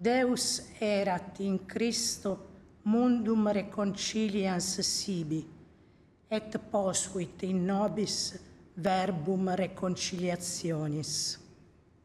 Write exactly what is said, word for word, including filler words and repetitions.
Deus erat in Christo mundum reconcilians sibi, et posuit in nobis verbum reconciliationis.